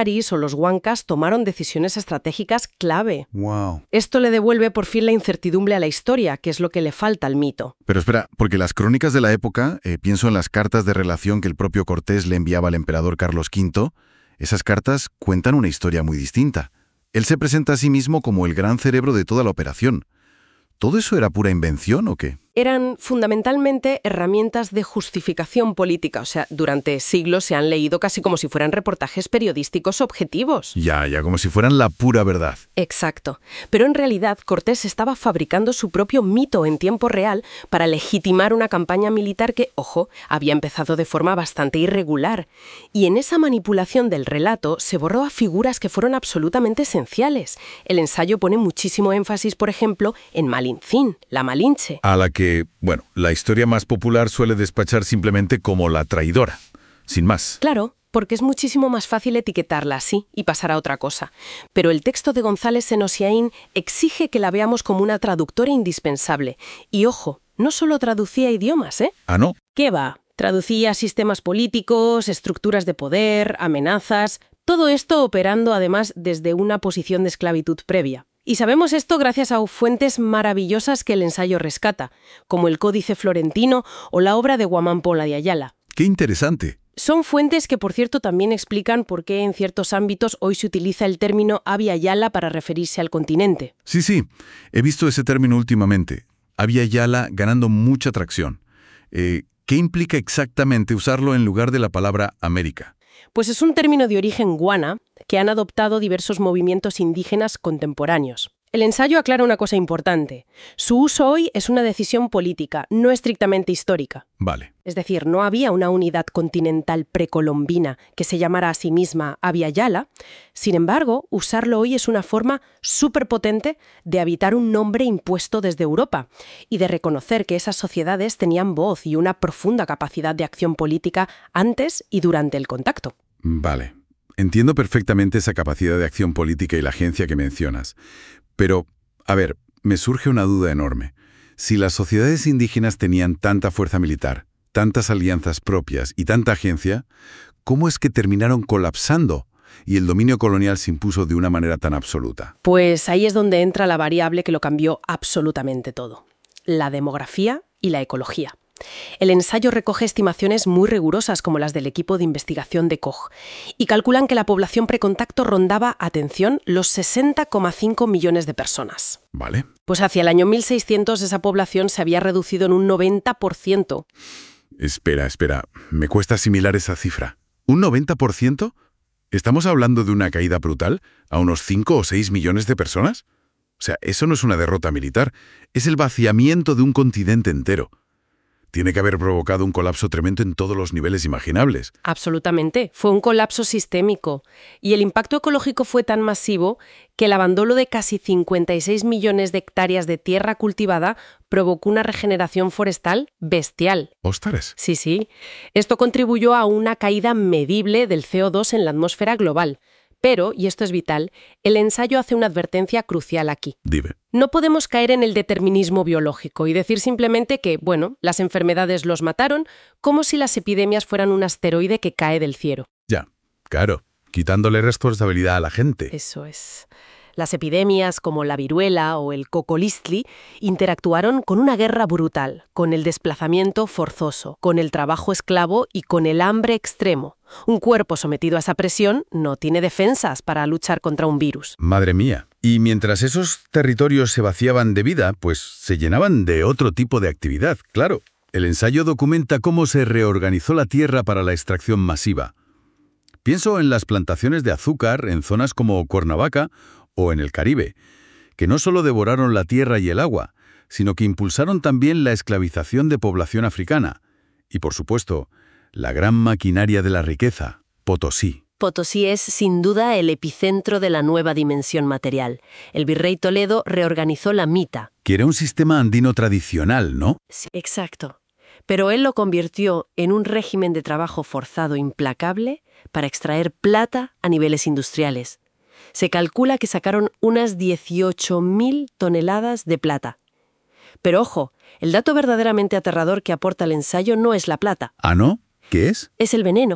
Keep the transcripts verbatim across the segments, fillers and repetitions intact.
apacharis o los huancas tomaron decisiones estratégicas clave. Wow. Esto le devuelve por fin la incertidumbre a la historia, que es lo que le falta al mito. Pero espera, porque las crónicas de la época, eh, pienso en las cartas de relación que el propio Cortés le enviaba al emperador Carlos quinto, esas cartas cuentan una historia muy distinta. Él se presenta a sí mismo como el gran cerebro de toda la operación. ¿Todo eso era pura invención o qué? Eran fundamentalmente herramientas de justificación política. O sea, durante siglos se han leído casi como si fueran reportajes periodísticos objetivos. Ya, ya, como si fueran la pura verdad. Exacto. Pero en realidad Cortés estaba fabricando su propio mito en tiempo real para legitimar una campaña militar que, ojo, había empezado de forma bastante irregular. Y en esa manipulación del relato se borró a figuras que fueron absolutamente esenciales. El ensayo pone muchísimo énfasis, por ejemplo, en Malintzin, la Malinche. A la que que, bueno, la historia más popular suele despachar simplemente como la traidora, sin más. Claro, porque es muchísimo más fácil etiquetarla así y pasar a otra cosa. Pero el texto de González Senosiaín exige que la veamos como una traductora indispensable. Y ojo, no solo traducía idiomas, ¿eh? ¿Ah, no? ¿Qué va? Traducía sistemas políticos, estructuras de poder, amenazas, todo esto operando además desde una posición de esclavitud previa. Y sabemos esto gracias a fuentes maravillosas que el ensayo rescata, como el Códice Florentino o la obra de Guamán Pola de Ayala. ¡Qué interesante! Son fuentes que, por cierto, también explican por qué en ciertos ámbitos hoy se utiliza el término Abya Yala para referirse al continente. Sí, sí, he visto ese término últimamente. Abya Yala ganando mucha tracción. Eh, ¿Qué implica exactamente usarlo en lugar de la palabra América? Pues es un término de origen guana que han adoptado diversos movimientos indígenas contemporáneos. El ensayo aclara una cosa importante. Su uso hoy es una decisión política, no estrictamente histórica. Vale. Es decir, no había una unidad continental precolombina que se llamara a sí misma Abya Yala. Sin embargo, usarlo hoy es una forma superpotente de habitar un nombre impuesto desde Europa y de reconocer que esas sociedades tenían voz y una profunda capacidad de acción política antes y durante el contacto. Vale. Entiendo perfectamente esa capacidad de acción política y la agencia que mencionas. Pero, a ver, me surge una duda enorme. Si las sociedades indígenas tenían tanta fuerza militar, tantas alianzas propias y tanta agencia, ¿cómo es que terminaron colapsando y el dominio colonial se impuso de una manera tan absoluta? Pues ahí es donde entra la variable que lo cambió absolutamente todo: la demografía y la ecología. El ensayo recoge estimaciones muy rigurosas como las del equipo de investigación de Koch y calculan que la población precontacto rondaba, atención, los sesenta coma cinco millones de personas. Vale. Pues hacia el año mil seiscientos esa población se había reducido en un noventa por ciento. Espera, espera, me cuesta asimilar esa cifra. ¿Un noventa por ciento? ¿Estamos hablando de una caída brutal a unos cinco o seis millones de personas? O sea, eso no es una derrota militar, es el vaciamiento de un continente entero. Tiene que haber provocado un colapso tremendo en todos los niveles imaginables. Absolutamente. Fue un colapso sistémico. Y el impacto ecológico fue tan masivo que el abandono de casi cincuenta y seis millones de hectáreas de tierra cultivada provocó una regeneración forestal bestial. ¡Óstares! Sí, sí. Esto contribuyó a una caída medible del C O dos en la atmósfera global. Pero, y esto es vital, el ensayo hace una advertencia crucial aquí. Dime. No podemos caer en el determinismo biológico y decir simplemente que, bueno, las enfermedades los mataron, como si las epidemias fueran un asteroide que cae del cielo. Ya, claro, quitándole responsabilidad a la gente. Eso es. Las epidemias, como la viruela o el cocolistli, interactuaron con una guerra brutal, con el desplazamiento forzoso, con el trabajo esclavo y con el hambre extremo. Un cuerpo sometido a esa presión no tiene defensas para luchar contra un virus. Madre mía. Y mientras esos territorios se vaciaban de vida, pues se llenaban de otro tipo de actividad, claro. El ensayo documenta cómo se reorganizó la tierra para la extracción masiva. Pienso en las plantaciones de azúcar en zonas como Cuernavaca o en el Caribe, que no solo devoraron la tierra y el agua, sino que impulsaron también la esclavización de población africana. Y, por supuesto, la gran maquinaria de la riqueza, Potosí. Potosí es, sin duda, el epicentro de la nueva dimensión material. El virrey Toledo reorganizó la mita. Que era un sistema andino tradicional, ¿no? Sí, exacto. Pero él lo convirtió en un régimen de trabajo forzado implacable para extraer plata a niveles industriales. Se calcula que sacaron unas dieciocho mil toneladas de plata. Pero ojo, el dato verdaderamente aterrador que aporta el ensayo no es la plata. ¿Ah, no? ¿Qué es? Es el veneno.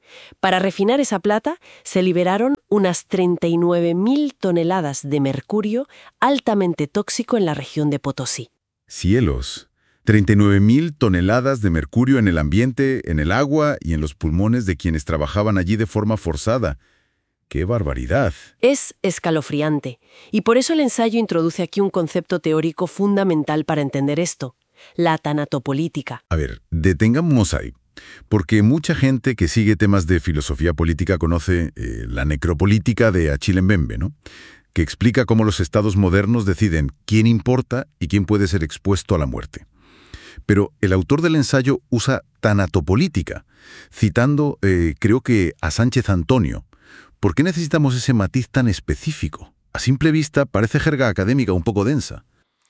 Para refinar esa plata se liberaron unas treinta y nueve mil toneladas de mercurio altamente tóxico en la región de Potosí. Cielos. treinta y nueve mil toneladas de mercurio en el ambiente, en el agua y en los pulmones de quienes trabajaban allí de forma forzada. ¡Qué barbaridad! Es escalofriante, y por eso el ensayo introduce aquí un concepto teórico fundamental para entender esto: la tanatopolítica. A ver, detengamos ahí. Porque mucha gente que sigue temas de filosofía política conoce eh, la necropolítica de Achille Mbembe, ¿no? Que explica cómo los estados modernos deciden quién importa y quién puede ser expuesto a la muerte. Pero el autor del ensayo usa tanatopolítica, citando, eh, creo que, a Sánchez Antonio. ¿Por qué necesitamos ese matiz tan específico? A simple vista parece jerga académica un poco densa.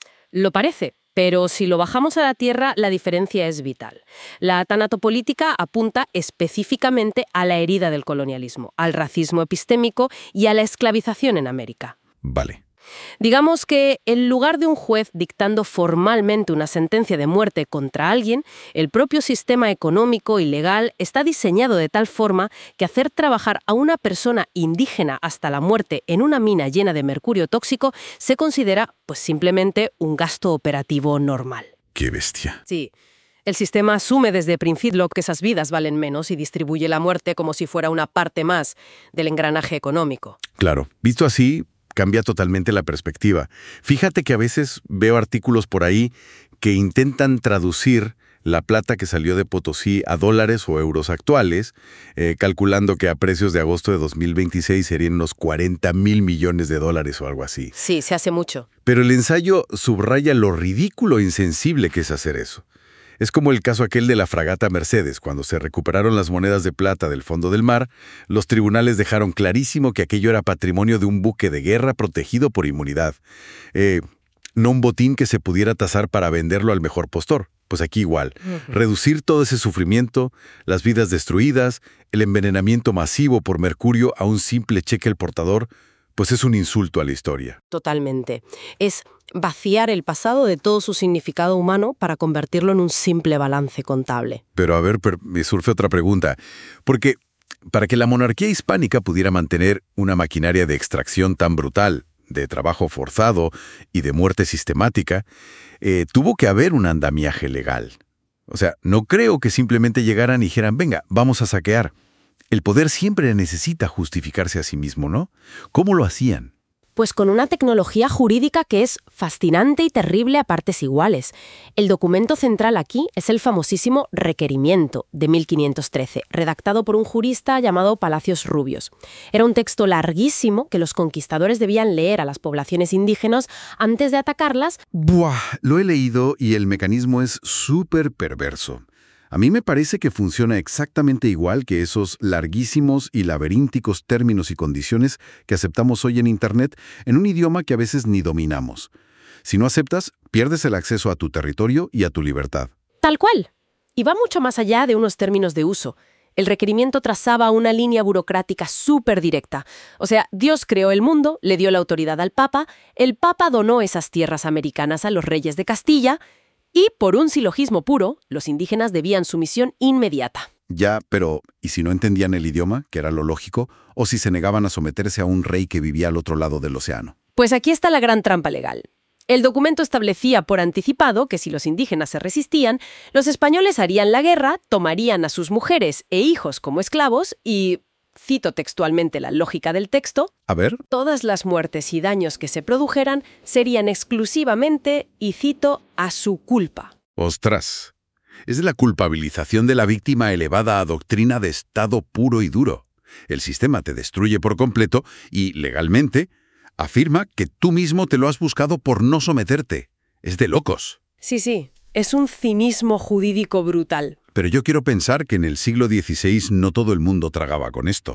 Lo parece, pero si lo bajamos a la tierra, la diferencia es vital. La tanatopolítica apunta específicamente a la herida del colonialismo, al racismo epistémico y a la esclavización en América. Vale. Digamos que en lugar de un juez dictando formalmente una sentencia de muerte contra alguien, el propio sistema económico y legal está diseñado de tal forma que hacer trabajar a una persona indígena hasta la muerte en una mina llena de mercurio tóxico se considera, pues, simplemente un gasto operativo normal. ¡Qué bestia! Sí. El sistema asume desde el principio que esas vidas valen menos y distribuye la muerte como si fuera una parte más del engranaje económico. Claro, visto así, cambia totalmente la perspectiva. Fíjate que a veces veo artículos por ahí que intentan traducir la plata que salió de Potosí a dólares o euros actuales, eh, calculando que a precios de agosto de dos mil veintiséis serían unos cuarenta mil millones de dólares o algo así. Sí, se hace mucho. Pero el ensayo subraya lo ridículo e insensible que es hacer eso. Es como el caso aquel de la fragata Mercedes. Cuando se recuperaron las monedas de plata del fondo del mar, los tribunales dejaron clarísimo que aquello era patrimonio de un buque de guerra protegido por inmunidad. Eh, no un botín que se pudiera tasar para venderlo al mejor postor. Pues aquí igual. Uh-huh. Reducir todo ese sufrimiento, las vidas destruidas, el envenenamiento masivo por mercurio a un simple cheque al portador, pues es un insulto a la historia. Totalmente. Es vaciar el pasado de todo su significado humano para convertirlo en un simple balance contable. Pero a ver, per- me surge otra pregunta. Porque para que la monarquía hispánica pudiera mantener una maquinaria de extracción tan brutal, de trabajo forzado y de muerte sistemática, eh, tuvo que haber un andamiaje legal. O sea, no creo que simplemente llegaran y dijeran, venga, vamos a saquear. El poder siempre necesita justificarse a sí mismo, ¿no? ¿Cómo lo hacían? Pues con una tecnología jurídica que es fascinante y terrible a partes iguales. El documento central aquí es el famosísimo Requerimiento de mil quinientos trece, redactado por un jurista llamado Palacios Rubios. Era un texto larguísimo que los conquistadores debían leer a las poblaciones indígenas antes de atacarlas. Buah, lo he leído y el mecanismo es súper perverso. A mí me parece que funciona exactamente igual que esos larguísimos y laberínticos términos y condiciones que aceptamos hoy en Internet en un idioma que a veces ni dominamos. Si no aceptas, pierdes el acceso a tu territorio y a tu libertad. Tal cual. Y va mucho más allá de unos términos de uso. El requerimiento trazaba una línea burocrática súper directa. O sea, Dios creó el mundo, le dio la autoridad al Papa, el Papa donó esas tierras americanas a los reyes de Castilla. Y, por un silogismo puro, los indígenas debían sumisión inmediata. Ya, pero ¿y si no entendían el idioma, que era lo lógico, o si se negaban a someterse a un rey que vivía al otro lado del océano? Pues aquí está la gran trampa legal. El documento establecía por anticipado que si los indígenas se resistían, los españoles harían la guerra, tomarían a sus mujeres e hijos como esclavos y... Cito textualmente la lógica del texto. A ver. Todas las muertes y daños que se produjeran serían exclusivamente, y cito, a su culpa. ¡Ostras! Es la culpabilización de la víctima elevada a doctrina de Estado puro y duro. El sistema te destruye por completo y, legalmente, afirma que tú mismo te lo has buscado por no someterte. Es de locos. Sí, sí. Es un cinismo jurídico brutal. Pero yo quiero pensar que en el siglo dieciséis no todo el mundo tragaba con esto.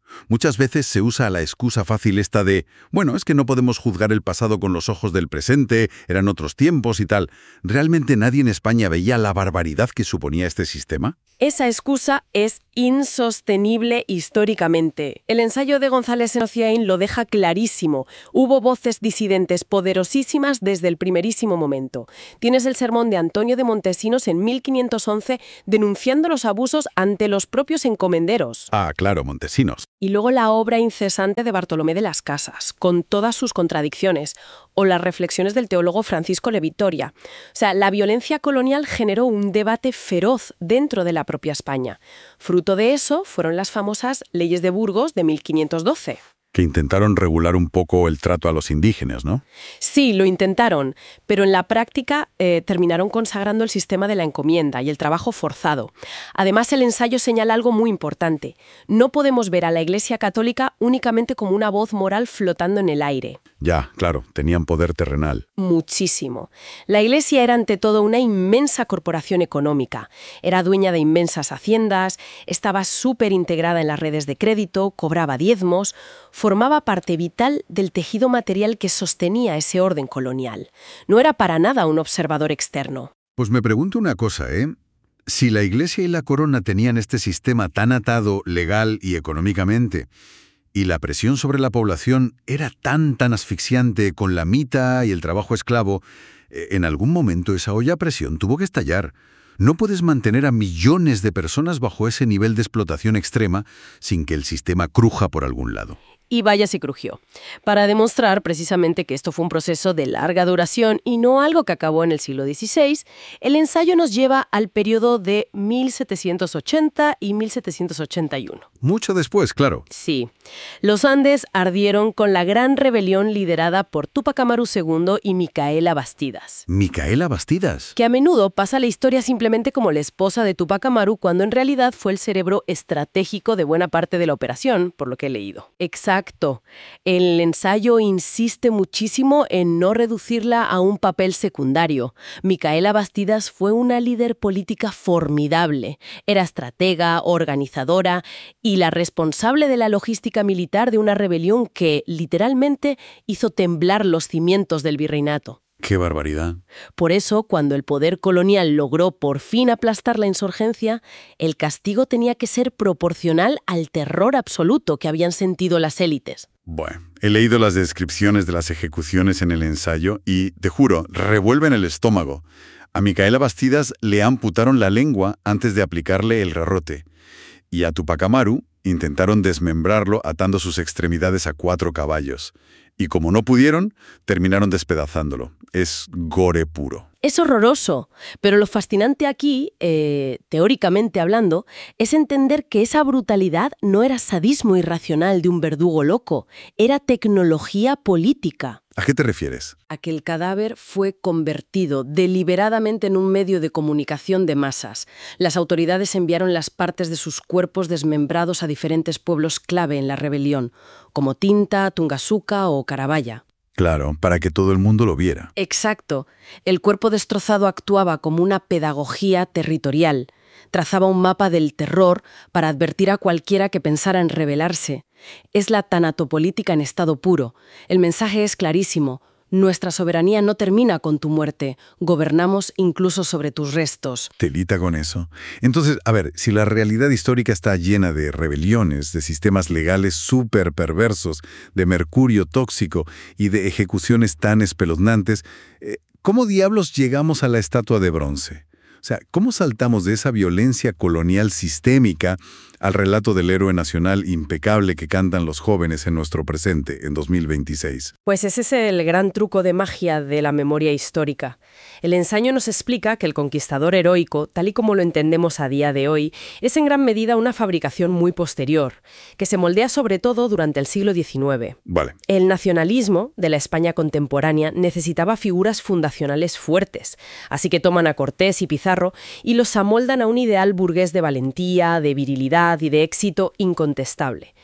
Muchas veces se usa la excusa fácil esta de, bueno, es que no podemos juzgar el pasado con los ojos del presente, eran otros tiempos y tal. ¿Realmente nadie en España veía la barbaridad que suponía este sistema? Esa excusa es insostenible históricamente. El ensayo de González Ociain lo deja clarísimo. Hubo voces disidentes poderosísimas desde el primerísimo momento. Tienes el sermón de Antonio de Montesinos en mil quinientos once denunciando los abusos ante los propios encomenderos. Ah, claro, Montesinos. Y luego la obra incesante de Bartolomé de las Casas, con todas sus contradicciones, o las reflexiones del teólogo Francisco Le Vitoria. O sea, la violencia colonial generó un debate feroz dentro de la propia España. Fruto de eso fueron las famosas Leyes de Burgos de mil quinientos doce. Que intentaron regular un poco el trato a los indígenas, ¿no? Sí, lo intentaron, pero en la práctica eh, terminaron consagrando el sistema de la encomienda y el trabajo forzado. Además, el ensayo señala algo muy importante. No podemos ver a la Iglesia Católica únicamente como una voz moral flotando en el aire. Ya, claro, tenían poder terrenal. Muchísimo. La Iglesia era ante todo una inmensa corporación económica. Era dueña de inmensas haciendas, estaba súper integrada en las redes de crédito, cobraba diezmos, formaba parte vital del tejido material que sostenía ese orden colonial. No era para nada un observador externo. Pues me pregunto una cosa, ¿eh? Si la Iglesia y la corona tenían este sistema tan atado legal y económicamente, y la presión sobre la población era tan, tan asfixiante con la mita y el trabajo esclavo, en algún momento esa olla a presión tuvo que estallar. No puedes mantener a millones de personas bajo ese nivel de explotación extrema sin que el sistema cruja por algún lado. Y vaya si crujió. Para demostrar precisamente que esto fue un proceso de larga duración y no algo que acabó en el siglo dieciséis, el ensayo nos lleva al periodo de mil setecientos ochenta y mil setecientos ochenta y uno. Mucho después, claro. Sí. Los Andes ardieron con la gran rebelión liderada por Túpac Amaru segundo y Micaela Bastidas. ¿Micaela Bastidas? Que a menudo pasa la historia simplemente como la esposa de Túpac Amaru, cuando en realidad fue el cerebro estratégico de buena parte de la operación, por lo que he leído. Exacto. Exacto. El ensayo insiste muchísimo en no reducirla a un papel secundario. Micaela Bastidas fue una líder política formidable. Era estratega, organizadora y la responsable de la logística militar de una rebelión que, literalmente, hizo temblar los cimientos del virreinato. ¡Qué barbaridad! Por eso, cuando el poder colonial logró por fin aplastar la insurgencia, el castigo tenía que ser proporcional al terror absoluto que habían sentido las élites. Bueno, he leído las descripciones de las ejecuciones en el ensayo y, te juro, revuelven el estómago. A Micaela Bastidas le amputaron la lengua antes de aplicarle el garrote. Y a Túpac Amaru intentaron desmembrarlo atando sus extremidades a cuatro caballos. Y como no pudieron, terminaron despedazándolo. Es gore puro. Es horroroso, pero lo fascinante aquí, eh, teóricamente hablando, es entender que esa brutalidad no era sadismo irracional de un verdugo loco, era tecnología política. ¿A qué te refieres? A que el cadáver fue convertido deliberadamente en un medio de comunicación de masas. Las autoridades enviaron las partes de sus cuerpos desmembrados a diferentes pueblos clave en la rebelión, como Tinta, Tungasuca o Carabaya. Claro, para que todo el mundo lo viera. Exacto. El cuerpo destrozado actuaba como una pedagogía territorial. Trazaba un mapa del terror para advertir a cualquiera que pensara en rebelarse. Es la tanatopolítica en estado puro. El mensaje es clarísimo. Nuestra soberanía no termina con tu muerte. Gobernamos incluso sobre tus restos. Telita con eso. Entonces, a ver, si la realidad histórica está llena de rebeliones, de sistemas legales súper perversos, de mercurio tóxico y de ejecuciones tan espeluznantes, ¿cómo diablos llegamos a la estatua de bronce? O sea, ¿cómo saltamos de esa violencia colonial sistémica al relato del héroe nacional impecable que cantan los jóvenes en nuestro presente, en dos mil veintiséis? Pues ese es el gran truco de magia de la memoria histórica. El ensayo nos explica que el conquistador heroico, tal y como lo entendemos a día de hoy, es en gran medida una fabricación muy posterior, que se moldea sobre todo durante el siglo diecinueve. Vale. El nacionalismo de la España contemporánea necesitaba figuras fundacionales fuertes, así que toman a Cortés y Pizarro y los amoldan a un ideal burgués de valentía, de virilidad y de éxito incontestable.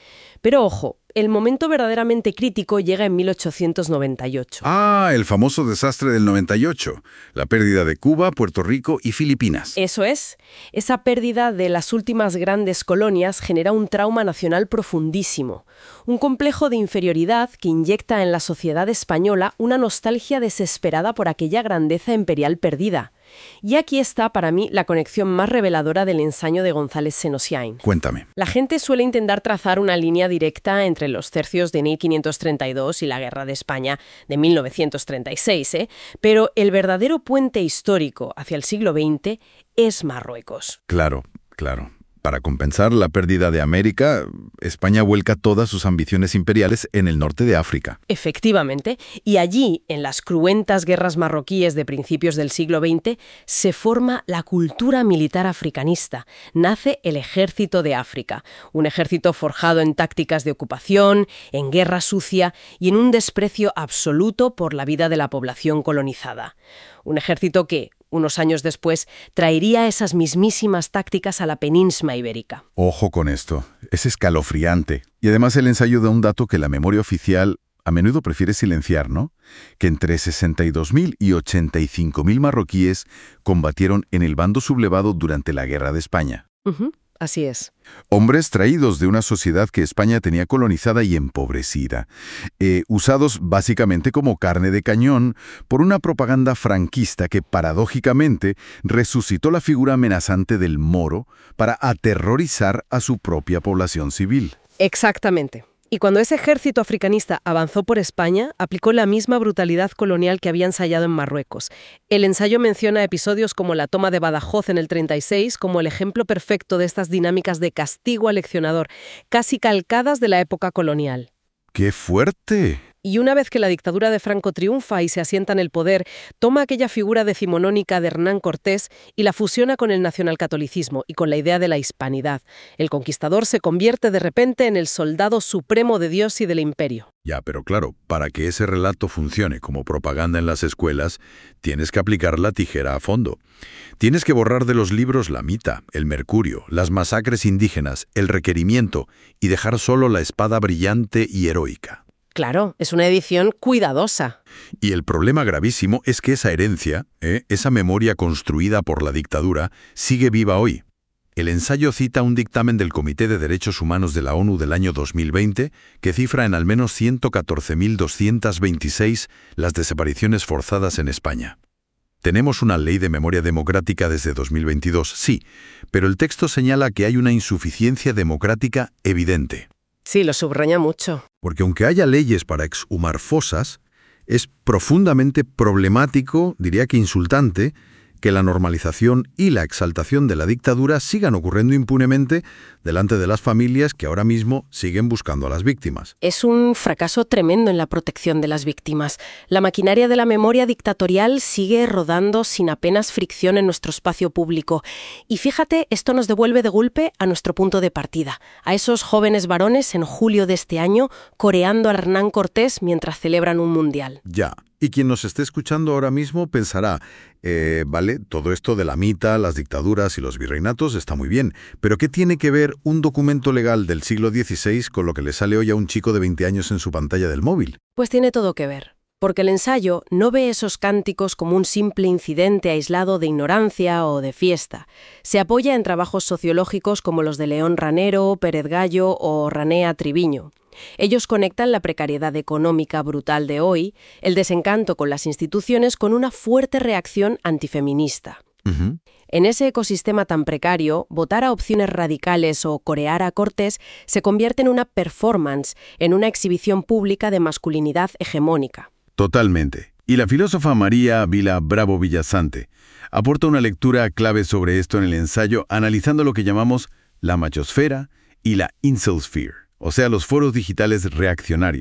Pero ojo, el momento verdaderamente crítico llega en mil ochocientos noventa y ocho. Ah, el famoso desastre del noventa y ocho, la pérdida de Cuba, Puerto Rico y Filipinas. Eso es. Esa pérdida de las últimas grandes colonias genera un trauma nacional profundísimo, un complejo de inferioridad que inyecta en la sociedad española una nostalgia desesperada por aquella grandeza imperial perdida. Y aquí está, para mí, la conexión más reveladora del ensayo de González Senosiain. Cuéntame. La gente suele intentar trazar una línea directa entre los tercios de mil quinientos treinta y dos y la Guerra de España de mil novecientos treinta y seis, ¿eh? Pero el verdadero puente histórico hacia el siglo veinte es Marruecos. Claro, claro. Para compensar la pérdida de América, España vuelca todas sus ambiciones imperiales en el norte de África. Efectivamente, y allí, en las cruentas guerras marroquíes de principios del siglo veinte, se forma la cultura militar africanista. Nace el Ejército de África, un ejército forjado en tácticas de ocupación, en guerra sucia y en un desprecio absoluto por la vida de la población colonizada. Un ejército que, unos años después, traería esas mismísimas tácticas a la península ibérica. Ojo con esto, es escalofriante. Y además el ensayo da un dato que la memoria oficial a menudo prefiere silenciar, ¿no? Que entre sesenta y dos mil y ochenta y cinco mil marroquíes combatieron en el bando sublevado durante la Guerra de España. Uh-huh. Así es. Hombres traídos de una sociedad que España tenía colonizada y empobrecida, eh, usados básicamente como carne de cañón por una propaganda franquista que paradójicamente resucitó la figura amenazante del moro para aterrorizar a su propia población civil. Exactamente. Y cuando ese ejército africanista avanzó por España, aplicó la misma brutalidad colonial que había ensayado en Marruecos. El ensayo menciona episodios como la toma de Badajoz en el treinta y seis como el ejemplo perfecto de estas dinámicas de castigo aleccionador, casi calcadas de la época colonial. ¡Qué fuerte! Y una vez que la dictadura de Franco triunfa y se asienta en el poder, toma aquella figura decimonónica de Hernán Cortés y la fusiona con el nacionalcatolicismo y con la idea de la hispanidad. El conquistador se convierte de repente en el soldado supremo de Dios y del imperio. Ya, pero claro, para que ese relato funcione como propaganda en las escuelas, tienes que aplicar la tijera a fondo. Tienes que borrar de los libros la mita, el mercurio, las masacres indígenas, el requerimiento y dejar solo la espada brillante y heroica. Claro, es una edición cuidadosa. Y el problema gravísimo es que esa herencia, ¿eh? esa memoria construida por la dictadura, sigue viva hoy. El ensayo cita un dictamen del Comité de Derechos Humanos de la ONU del año dos mil veinte que cifra en al menos ciento catorce mil doscientas veintiséis las desapariciones forzadas en España. Tenemos una ley de memoria democrática desde dos mil veintidós, sí, pero el texto señala que hay una insuficiencia democrática evidente. Sí, lo subraya mucho. Porque aunque haya leyes para exhumar fosas, es profundamente problemático, diría que insultante, que la normalización y la exaltación de la dictadura sigan ocurriendo impunemente delante de las familias que ahora mismo siguen buscando a las víctimas. Es un fracaso tremendo en la protección de las víctimas. La maquinaria de la memoria dictatorial sigue rodando sin apenas fricción en nuestro espacio público. Y fíjate, esto nos devuelve de golpe a nuestro punto de partida, a esos jóvenes varones en julio de este año coreando a Hernán Cortés mientras celebran un mundial. Ya. Y quien nos esté escuchando ahora mismo pensará, eh, vale, todo esto de la mita, las dictaduras y los virreinatos está muy bien, pero ¿qué tiene que ver un documento legal del siglo dieciséis con lo que le sale hoy a un chico de veinte años en su pantalla del móvil? Pues tiene todo que ver, porque el ensayo no ve esos cánticos como un simple incidente aislado de ignorancia o de fiesta. Se apoya en trabajos sociológicos como los de León Ranero, Pérez Gallo o Ranea Triviño. Ellos conectan la precariedad económica brutal de hoy, el desencanto con las instituciones, con una fuerte reacción antifeminista. Uh-huh. En ese ecosistema tan precario, votar a opciones radicales o corear a Cortés se convierte en una performance, en una exhibición pública de masculinidad hegemónica. Totalmente. Y la filósofa María Vila Bravo Villasante aporta una lectura clave sobre esto en el ensayo, analizando lo que llamamos la machosfera y la incelsphere, o sea, los foros digitales reaccionarios.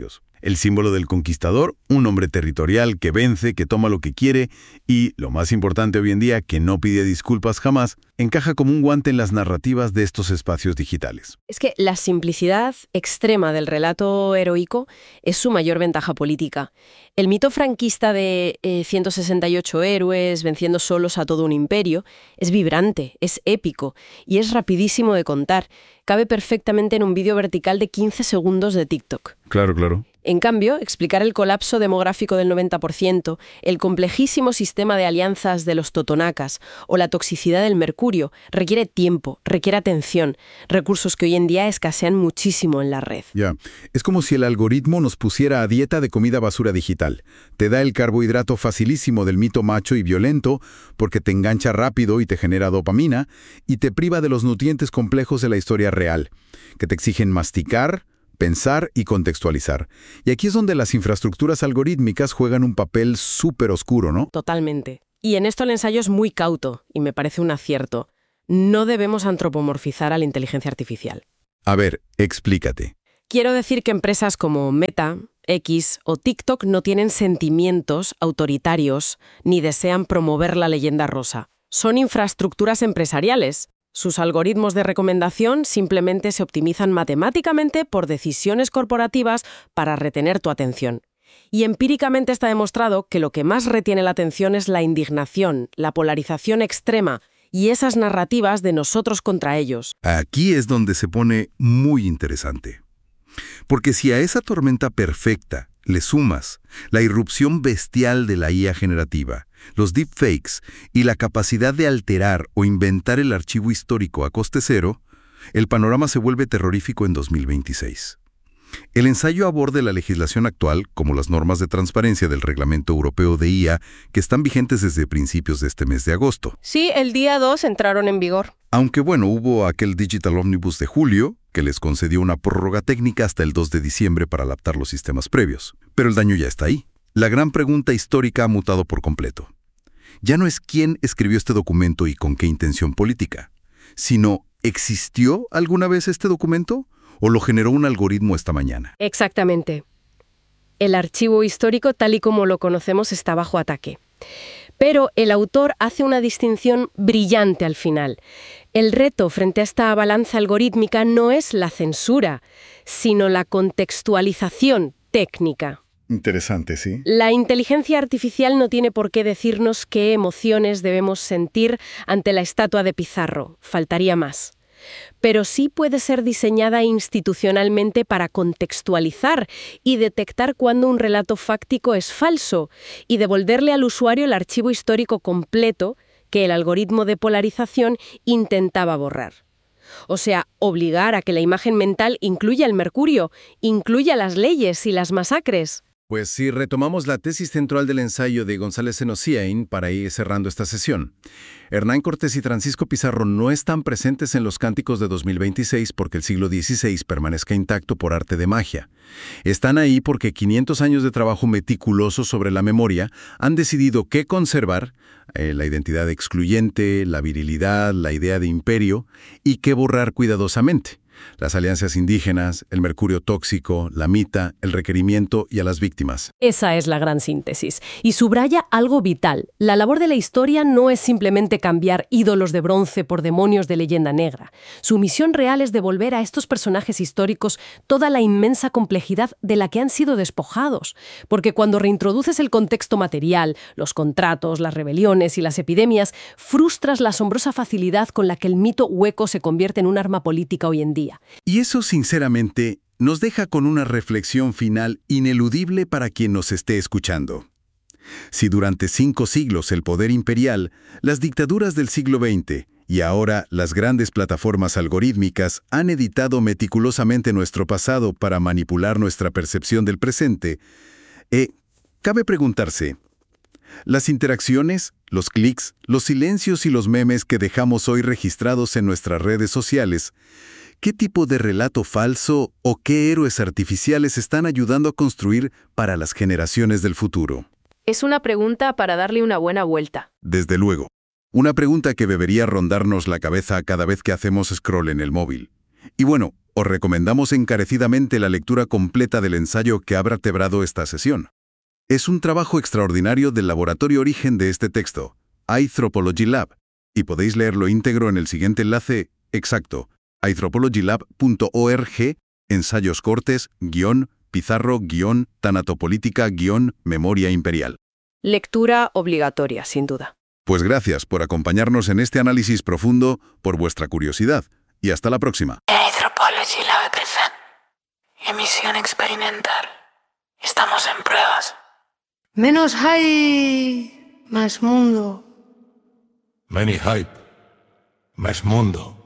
El símbolo del conquistador, un hombre territorial que vence, que toma lo que quiere y, lo más importante hoy en día, que no pide disculpas jamás, encaja como un guante en las narrativas de estos espacios digitales. Es que la simplicidad extrema del relato heroico es su mayor ventaja política. El mito franquista de eh, ciento sesenta y ocho héroes venciendo solos a todo un imperio es vibrante, es épico y es rapidísimo de contar. Cabe perfectamente en un vídeo vertical de quince segundos de TikTok. Claro, claro. En cambio, explicar el colapso demográfico del noventa por ciento, el complejísimo sistema de alianzas de los totonacas o la toxicidad del mercurio requiere tiempo, requiere atención, recursos que hoy en día escasean muchísimo en la red. Ya, es como si el algoritmo nos pusiera a dieta de comida basura digital. Te da el carbohidrato facilísimo del mito macho y violento porque te engancha rápido y te genera dopamina y te priva de los nutrientes complejos de la historia real, que te exigen masticar, pensar y contextualizar. Y aquí es donde las infraestructuras algorítmicas juegan un papel súper oscuro, ¿no? Totalmente. Y en esto el ensayo es muy cauto, y me parece un acierto. No debemos antropomorfizar a la inteligencia artificial. A ver, explícate. Quiero decir que empresas como Meta, X o TikTok no tienen sentimientos autoritarios ni desean promover la leyenda rosa. Son infraestructuras empresariales. Sus algoritmos de recomendación simplemente se optimizan matemáticamente por decisiones corporativas para retener tu atención. Y empíricamente está demostrado que lo que más retiene la atención es la indignación, la polarización extrema y esas narrativas de nosotros contra ellos. Aquí es donde se pone muy interesante. Porque si a esa tormenta perfecta le sumas la irrupción bestial de la I A generativa, los deepfakes y la capacidad de alterar o inventar el archivo histórico a coste cero, el panorama se vuelve terrorífico en dos mil veintiséis. El ensayo aborda la legislación actual, como las normas de transparencia del Reglamento Europeo de I A, que están vigentes desde principios de este mes de agosto. Sí, el día dos entraron en vigor. Aunque bueno, hubo aquel Digital Omnibus de julio, que les concedió una prórroga técnica hasta el dos de diciembre para adaptar los sistemas previos. Pero el daño ya está ahí. La gran pregunta histórica ha mutado por completo. Ya no es quién escribió este documento y con qué intención política, sino ¿existió alguna vez este documento o lo generó un algoritmo esta mañana? Exactamente. El archivo histórico, tal y como lo conocemos, está bajo ataque. Pero el autor hace una distinción brillante al final. El reto frente a esta balanza algorítmica no es la censura, sino la contextualización técnica. Interesante, ¿sí? La inteligencia artificial no tiene por qué decirnos qué emociones debemos sentir ante la estatua de Pizarro. Faltaría más. Pero sí puede ser diseñada institucionalmente para contextualizar y detectar cuando un relato fáctico es falso y devolverle al usuario el archivo histórico completo que el algoritmo de polarización intentaba borrar. O sea, obligar a que la imagen mental incluya el mercurio, incluya las leyes y las masacres. Pues si retomamos la tesis central del ensayo de González Zenociain para ir cerrando esta sesión. Hernán Cortés y Francisco Pizarro no están presentes en los cánticos de dos mil veintiséis porque el siglo dieciséis permanezca intacto por arte de magia. Están ahí porque quinientos años de trabajo meticuloso sobre la memoria han decidido qué conservar, eh, la identidad excluyente, la virilidad, la idea de imperio, y qué borrar cuidadosamente. Las alianzas indígenas, el mercurio tóxico, la mita, el requerimiento y a las víctimas. Esa es la gran síntesis. Y subraya algo vital. La labor de la historia no es simplemente cambiar ídolos de bronce por demonios de leyenda negra. Su misión real es devolver a estos personajes históricos toda la inmensa complejidad de la que han sido despojados. Porque cuando reintroduces el contexto material, los contratos, las rebeliones y las epidemias, frustras la asombrosa facilidad con la que el mito hueco se convierte en un arma política hoy en día. Y eso, sinceramente, nos deja con una reflexión final ineludible para quien nos esté escuchando. Si durante cinco siglos el poder imperial, las dictaduras del siglo veinte y ahora las grandes plataformas algorítmicas han editado meticulosamente nuestro pasado para manipular nuestra percepción del presente, eh, cabe preguntarse, ¿las interacciones, los clics, los silencios y los memes que dejamos hoy registrados en nuestras redes sociales, ¿qué tipo de relato falso o qué héroes artificiales están ayudando a construir para las generaciones del futuro? Es una pregunta para darle una buena vuelta. Desde luego. Una pregunta que debería rondarnos la cabeza cada vez que hacemos scroll en el móvil. Y bueno, os recomendamos encarecidamente la lectura completa del ensayo que ha vertebrado esta sesión. Es un trabajo extraordinario del laboratorio origen de este texto, iThropology Lab, y podéis leerlo íntegro en el siguiente enlace exacto, iThropology lab punto org, ensayos cortes, guión, pizarro, guión, tanatopolítica, guión, memoria imperial. Lectura obligatoria, sin duda. Pues gracias por acompañarnos en este análisis profundo, por vuestra curiosidad, y hasta la próxima. iThropology Lab present. Emisión experimental. Estamos en pruebas. Menos hype, más mundo. Many hype, más mundo.